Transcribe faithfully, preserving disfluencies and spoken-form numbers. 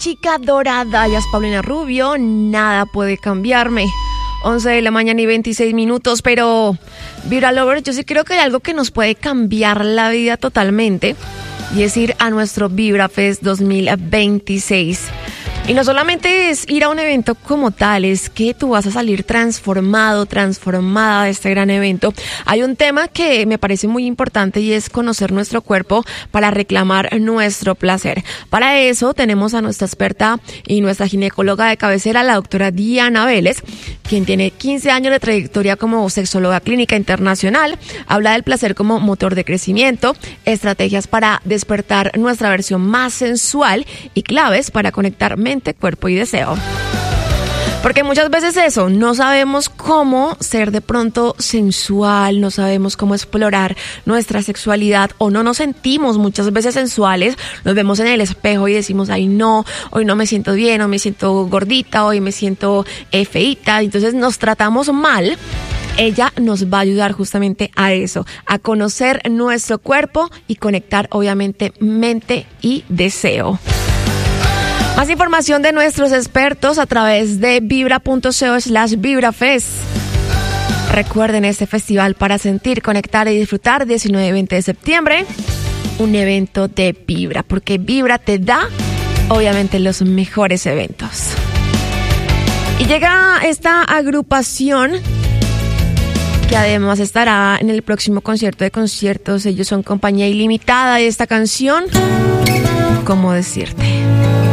chica dorada. Ella es Paulina Rubio, nada puede cambiarme. once de la mañana y veintiséis minutos, pero Vibra Lovers, yo sí creo que hay algo que nos puede cambiar la vida totalmente, y es ir a nuestro Vibra Fest dos mil veintiséis. Y no solamente es ir a un evento como tal, es que tú vas a salir transformado, transformada de este gran evento. Hay un tema que me parece muy importante y es conocer nuestro cuerpo para reclamar nuestro placer. Para eso tenemos a nuestra experta y nuestra ginecóloga de cabecera, la doctora Diana Vélez, quien tiene quince años de trayectoria como sexóloga clínica internacional. Habla del placer como motor de crecimiento, estrategias para despertar nuestra versión más sensual y claves para conectar mente, cuerpo y deseo. Porque muchas veces eso, no sabemos cómo ser de pronto sensual, no sabemos cómo explorar nuestra sexualidad, o no nos sentimos muchas veces sensuales, nos vemos en el espejo y decimos, ay no, hoy no me siento bien, hoy me siento gordita, hoy me siento eh, feíta, entonces nos tratamos mal. Ella nos va a ayudar justamente a eso, a conocer nuestro cuerpo y conectar obviamente mente y deseo. Más información de nuestros expertos a través de vibra.co slash vibrafest. Recuerden este festival para sentir, conectar y disfrutar, diecinueve y veinte de septiembre, un evento de Vibra, porque Vibra te da obviamente los mejores eventos. Y llega esta agrupación que además estará en el próximo concierto de conciertos. Ellos son Compañía Ilimitada, y esta canción, ¿cómo decirte?